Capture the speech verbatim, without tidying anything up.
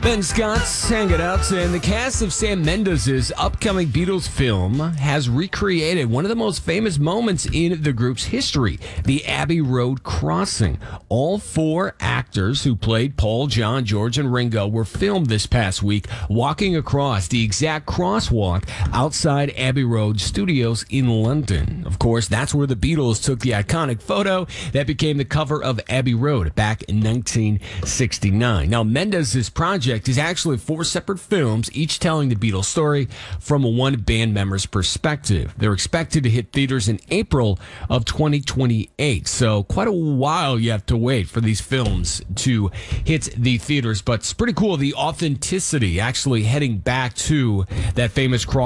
Ben Scott's hanging out, and the cast of Sam Mendes' upcoming Beatles film has recreated one of the most famous moments in the group's history, the Abbey Road crossing. All four actors who played Paul, John, George, and Ringo were filmed this past week walking across the exact crosswalk outside Abbey Road Studios in London. Of course, that's where the Beatles took the iconic photo that became the cover of Abbey Road back in nineteen sixty-nine. Now, Mendes' project is actually four separate films, each telling the Beatles story from one band member's perspective. They're expected to hit theaters in April of twenty twenty-eight, so quite a while you have to wait for these films to hit the theaters, but it's pretty cool, the authenticity actually heading back to that famous cross